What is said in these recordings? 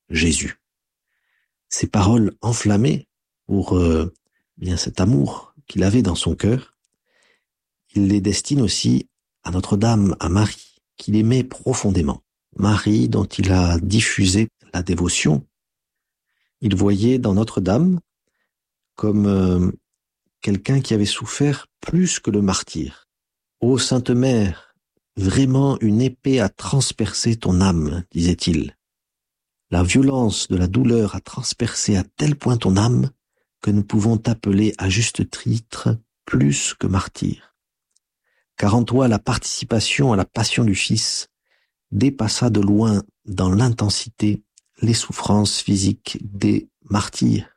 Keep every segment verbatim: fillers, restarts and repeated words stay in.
Jésus. Ces paroles enflammées pour euh, bien cet amour qu'il avait dans son cœur, il les destine aussi à Notre-Dame, à Marie, qu'il aimait profondément. Marie dont il a diffusé la dévotion. Il voyait dans Notre-Dame comme euh, quelqu'un qui avait souffert plus que le martyr. Ô Sainte Mère, vraiment une épée a transpercé ton âme, disait-il. La violence de la douleur a transpercé à tel point ton âme que nous pouvons t'appeler à juste titre plus que martyr. Car en toi la participation à la passion du Fils dépassa de loin dans l'intensité les souffrances physiques des martyrs.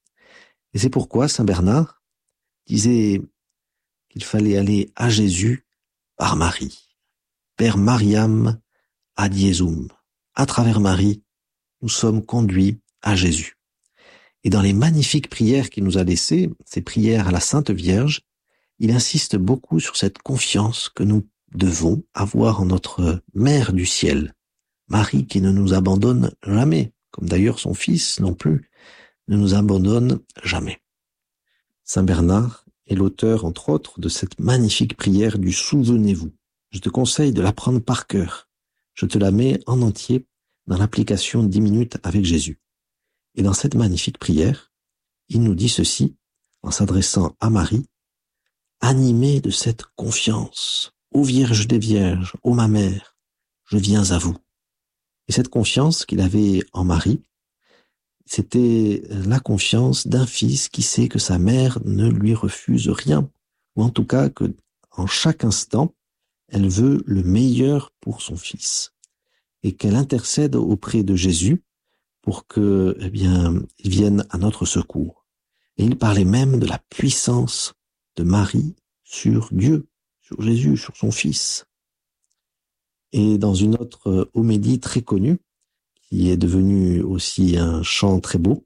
Et c'est pourquoi Saint Bernard disait qu'il fallait aller à Jésus par Marie. Per Mariam ad Iesum. À travers Marie, nous sommes conduits à Jésus. Et dans les magnifiques prières qu'il nous a laissées, ces prières à la Sainte Vierge, il insiste beaucoup sur cette confiance que nous devons avoir en notre Mère du ciel, Marie qui ne nous abandonne jamais, comme d'ailleurs son Fils non plus, ne nous abandonne jamais. Saint Bernard est l'auteur, entre autres, de cette magnifique prière du Souvenez-vous. Je te conseille de l'apprendre par cœur. Je te la mets en entier dans l'application dix minutes avec Jésus. Et dans cette magnifique prière, il nous dit ceci, en s'adressant à Marie, « Animée de cette confiance, ô Vierge des Vierges, ô ma mère, je viens à vous. » Et cette confiance qu'il avait en Marie, c'était la confiance d'un fils qui sait que sa mère ne lui refuse rien, ou en tout cas que, en chaque instant, elle veut le meilleur pour son fils, et qu'elle intercède auprès de Jésus pour que, eh bien, il vienne à notre secours. Et il parlait même de la puissance de Marie sur Dieu, sur Jésus, sur son fils. Et dans une autre homélie très connue, qui est devenue aussi un chant très beau,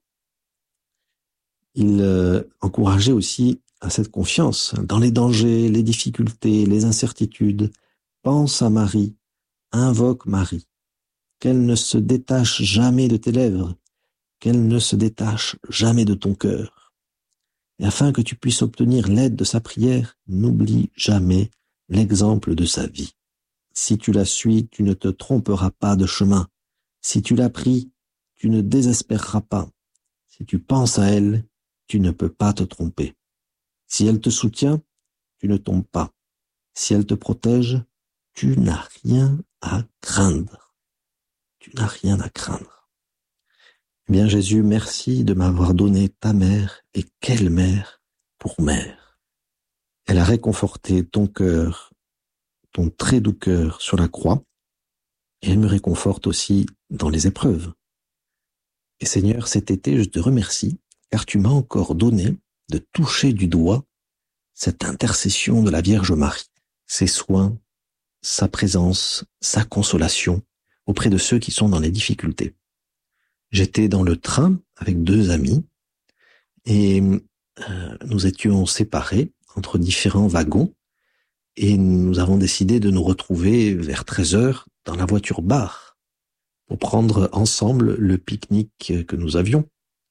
il euh, encourageait aussi à cette confiance dans les dangers, les difficultés, les incertitudes. Pense à Marie, invoque Marie, qu'elle ne se détache jamais de tes lèvres, qu'elle ne se détache jamais de ton cœur. Et afin que tu puisses obtenir l'aide de sa prière, n'oublie jamais l'exemple de sa vie. Si tu la suis, tu ne te tromperas pas de chemin. Si tu la pries, tu ne désespéreras pas. Si tu penses à elle, tu ne peux pas te tromper. Si elle te soutient, tu ne tombes pas. Si elle te protège, tu n'as rien à craindre. Tu n'as rien à craindre. Eh bien, Jésus, merci de m'avoir donné ta mère, et quelle mère pour mère. Elle a réconforté ton cœur, ton très doux cœur sur la croix, et elle me réconforte aussi dans les épreuves. Et Seigneur, cet été, je te remercie, car tu m'as encore donné de toucher du doigt cette intercession de la Vierge Marie, ses soins, sa présence, sa consolation auprès de ceux qui sont dans les difficultés. J'étais dans le train avec deux amis et euh, nous étions séparés entre différents wagons et nous avons décidé de nous retrouver vers treize heures dans la voiture bar pour prendre ensemble le pique-nique que nous avions.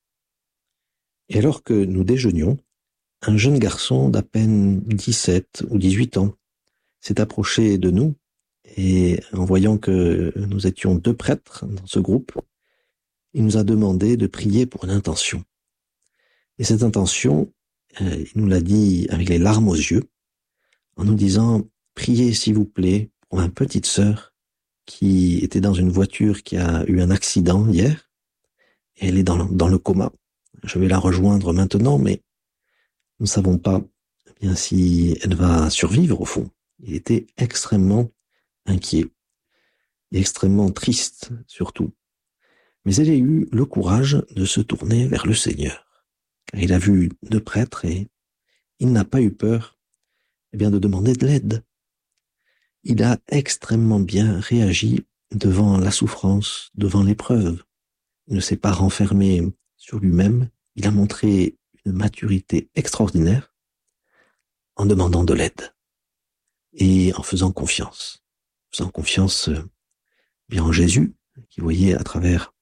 Et alors que nous déjeunions, un jeune garçon d'à peine dix-sept ou dix-huit ans s'est approché de nous et en voyant que nous étions deux prêtres dans ce groupe, il nous a demandé de prier pour une intention. Et cette intention, euh, il nous l'a dit avec les larmes aux yeux, en nous disant « Priez s'il vous plaît pour ma petite sœur qui était dans une voiture qui a eu un accident hier, et elle est dans, dans le coma. Je vais la rejoindre maintenant, mais nous ne savons pas eh bien si elle va survivre au fond. » Il était extrêmement inquiet et extrêmement triste surtout. Mais elle a eu le courage de se tourner vers le Seigneur. Car il a vu deux prêtres et il n'a pas eu peur eh bien, de demander de l'aide. Il a extrêmement bien réagi devant la souffrance, devant l'épreuve. Il ne s'est pas renfermé sur lui-même. Il a montré une maturité extraordinaire en demandant de l'aide et en faisant confiance. Faisant confiance eh bien en Jésus, qui voyait à travers